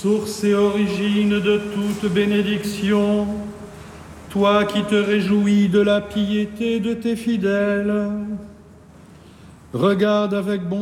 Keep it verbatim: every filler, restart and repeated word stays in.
Source et origine de toute bénédiction, toi qui te réjouis de la piété de tes fidèles, regarde avec bonté